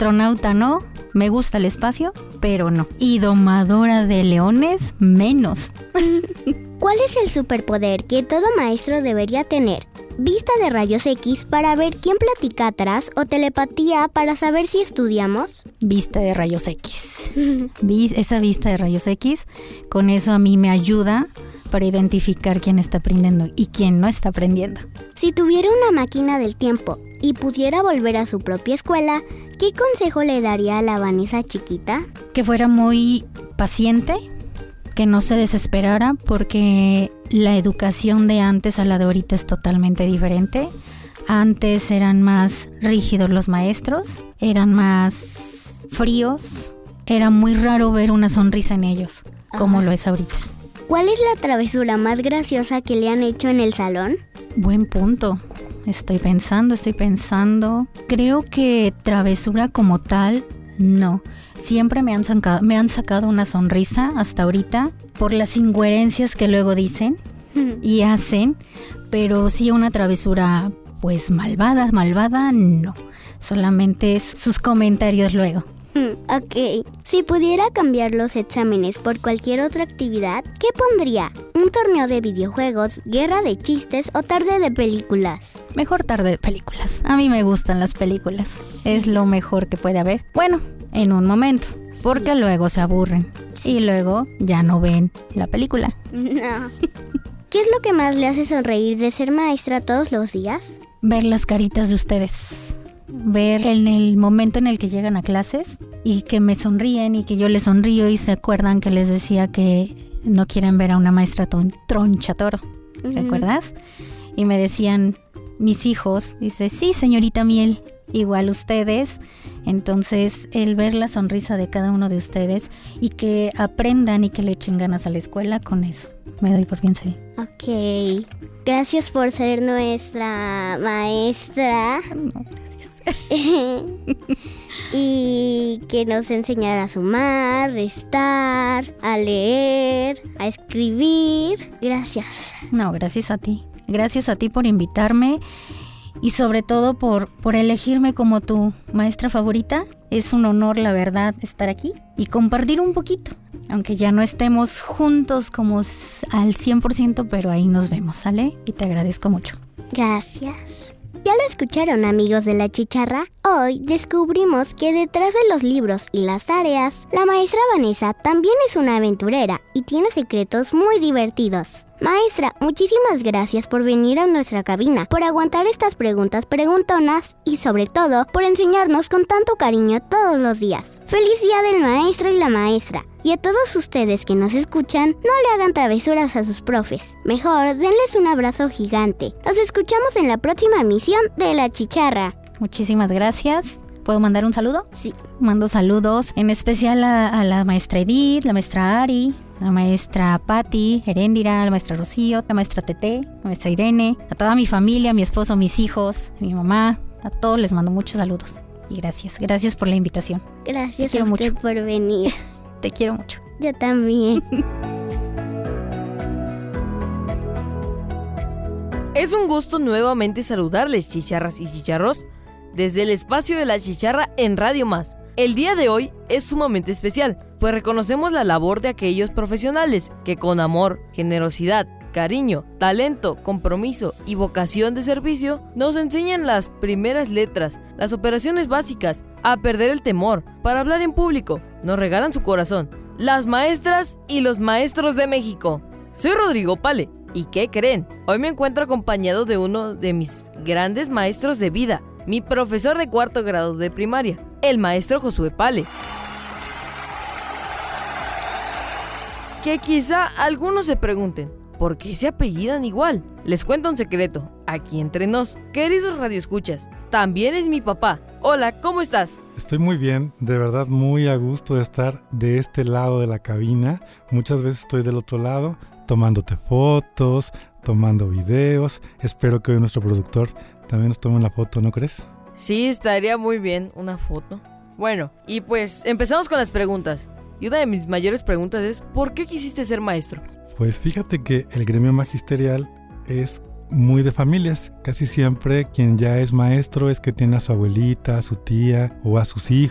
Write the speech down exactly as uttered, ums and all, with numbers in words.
Astronauta no, me gusta el espacio, pero no. Y domadora de leones, menos. ¿Cuál es el superpoder que todo maestro debería tener? ¿Vista de rayos X para ver quién platica atrás o telepatía para saber si estudiamos? Vista de rayos X. Vis- esa vista de rayos X, con eso a mí me ayuda para identificar quién está aprendiendo y quién no está aprendiendo. Si tuviera una máquina del tiempo y pudiera volver a su propia escuela, ¿qué consejo le daría a la Vanessa chiquita? Que fuera muy paciente, que no se desesperara, porque la educación de antes a la de ahorita es totalmente diferente. Antes eran más rígidos los maestros, eran más fríos, era muy raro ver una sonrisa en ellos, como Ah. lo es ahorita. ¿Cuál es la travesura más graciosa que le han hecho en el salón? Buen punto. Estoy pensando, estoy pensando. Creo que travesura como tal, no. Siempre me han sacado, me han sacado una sonrisa hasta ahorita por las incoherencias que luego dicen y hacen, pero sí una travesura pues malvada, malvada, no. Solamente es sus comentarios luego. Ok, si pudiera cambiar los exámenes por cualquier otra actividad, ¿qué pondría? ¿Un torneo de videojuegos, guerra de chistes o tarde de películas? Mejor tarde de películas. A mí me gustan las películas. Es lo mejor que puede haber. Bueno, en un momento, porque luego se aburren y luego ya no ven la película. No. ¿Qué es lo que más le hace sonreír de ser maestra todos los días? Ver las caritas de ustedes. Ver en el momento en el que llegan a clases y que me sonríen y que yo les sonrío y se acuerdan que les decía que no quieren ver a una maestra ton- tronchatoro. Ujú. ¿Recuerdas? Y me decían mis hijos, dice, sí, señorita Miel, igual ustedes. Entonces, el ver la sonrisa de cada uno de ustedes y que aprendan y que le echen ganas a la escuela, con eso me doy por bien servida. Ok, gracias por ser nuestra maestra. No, gracias. Y que nos enseñara a sumar, restar, a leer, a escribir. Gracias. No, gracias a ti. Gracias a ti por invitarme y sobre todo por, por elegirme como tu maestra favorita. Es un honor, la verdad, estar aquí y compartir un poquito. Aunque ya no estemos juntos como s- al cien por ciento, pero ahí nos vemos, ¿sale? Y te agradezco mucho. Gracias. ¿Ya lo escucharon, amigos de La Chicharra? Hoy descubrimos que detrás de los libros y las tareas, la maestra Vanessa también es una aventurera y tiene secretos muy divertidos. Maestra, muchísimas gracias por venir a nuestra cabina, por aguantar estas preguntas preguntonas y sobre todo por enseñarnos con tanto cariño todos los días. ¡Feliz Día del Maestro y la Maestra! Y a todos ustedes que nos escuchan, no le hagan travesuras a sus profes. Mejor, denles un abrazo gigante. Nos escuchamos en la próxima emisión de La Chicharra. Muchísimas gracias. ¿Puedo mandar un saludo? Sí. Mando saludos, en especial a, a la maestra Edith, la maestra Ari, la maestra Patti, Heréndira, la maestra Rocío, la maestra Tete, la maestra Irene, a toda mi familia, mi esposo, mis hijos, mi mamá, a todos les mando muchos saludos. Y gracias, gracias por la invitación. Gracias Te a quiero usted mucho. por venir. Te quiero mucho. Yo también. Es un gusto nuevamente saludarles, chicharras y chicharros, desde el espacio de La Chicharra en Radio Más. El día de hoy es sumamente especial, pues reconocemos la labor de aquellos profesionales que con amor, generosidad, cariño, talento, compromiso y vocación de servicio nos enseñan las primeras letras, las operaciones básicas, a perder el temor para hablar en público. Nos regalan su corazón, las maestras y los maestros de México. Soy Rodrigo Pale. ¿Y qué creen? Hoy me encuentro acompañado de uno de mis grandes maestros de vida, mi profesor de cuarto grado de primaria, el maestro Josué Pale. Que quizá algunos se pregunten, ¿por qué se apellidan igual? Les cuento un secreto, aquí entre nos. Queridos radioescuchas, también es mi papá. Hola, ¿cómo estás? Estoy muy bien, de verdad muy a gusto de estar de este lado de la cabina. Muchas veces estoy del otro lado, tomándote fotos, tomando videos. Espero que hoy nuestro productor también nos tome una foto, ¿no crees? Sí, estaría muy bien una foto. Bueno, y pues empezamos con las preguntas. Y una de mis mayores preguntas es, ¿por qué quisiste ser maestro? Pues fíjate que el gremio magisterial es muy de familias. Casi siempre quien ya es maestro es que tiene a su abuelita, a su tía o a sus hijos.